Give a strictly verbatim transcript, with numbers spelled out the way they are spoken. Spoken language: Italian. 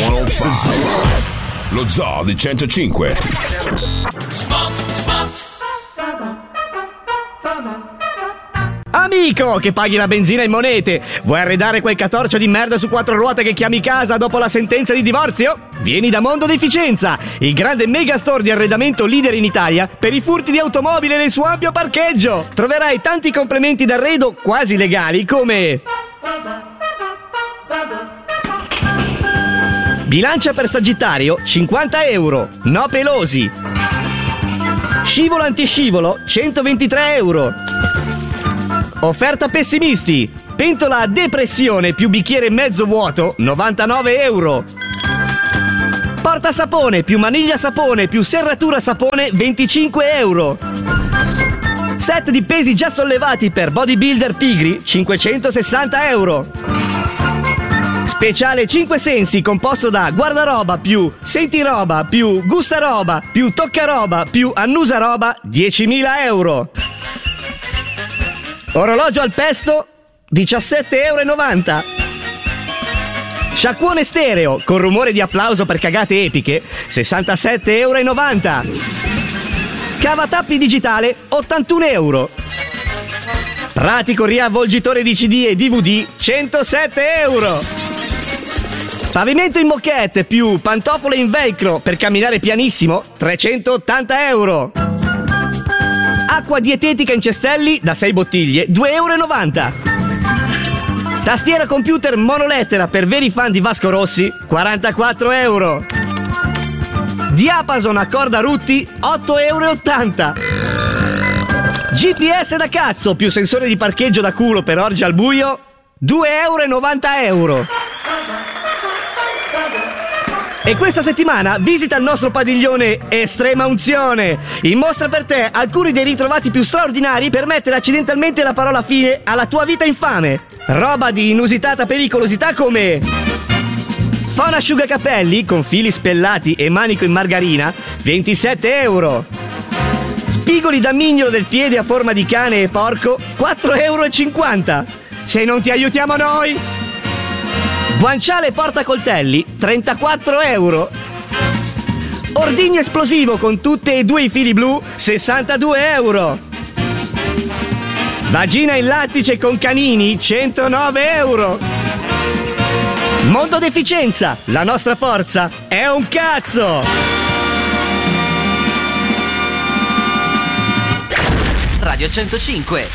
centocinque. Lo Zoo di centocinque. Spot, spot. Amico che paghi la benzina in monete, vuoi arredare quel catorcio di merda su quattro ruote che chiami casa dopo la sentenza di divorzio? Vieni da Mondo Deficienza, il grande megastore di arredamento leader in Italia per i furti di automobile nel suo ampio parcheggio. Troverai tanti complementi d'arredo quasi legali come bilancia per Sagittario cinquanta euro, no pelosi. Scivolo antiscivolo centoventitré euro. Offerta pessimisti, pentola a depressione più bicchiere mezzo vuoto novantanove euro. Porta sapone più maniglia sapone più serratura sapone venticinque euro. Set di pesi già sollevati per bodybuilder pigri cinquecentosessanta euro. Speciale cinque sensi composto da guardaroba più sentiroba più gustaroba più toccaroba più annusaroba diecimila euro. Orologio al pesto diciassette e novanta euro. Sciacquone stereo con rumore di applauso per cagate epiche sessantasette e novanta euro. Cavatappi digitale ottantuno euro. Pratico riavvolgitore di C D e D V D centosette euro. Pavimento in moquette più pantofole in velcro per camminare pianissimo trecentottanta euro. Acqua dietetica in cestelli da sei bottiglie due e novanta euro. Tastiera computer monolettera per veri fan di Vasco Rossi quarantaquattro euro. Diapason a corda Rutti otto e ottanta euro. G P S da cazzo più sensore di parcheggio da culo per orge al buio due e novanta euro. E questa settimana visita il nostro padiglione Estrema Unzione. In mostra per te alcuni dei ritrovati più straordinari per mettere accidentalmente la parola fine alla tua vita infame. Roba di inusitata pericolosità come phon asciugacapelli con fili spellati e manico in margarina ventisette euro. Spigoli da mignolo del piede a forma di cane e porco quattro e cinquanta euro. Se non ti aiutiamo noi! Guanciale portacoltelli trentaquattro euro. Ordigno esplosivo con tutte e due i fili blu sessantadue euro. Vagina in lattice con canini centonove euro. Mondo Deficienza, la nostra forza è un cazzo. Radio centocinque,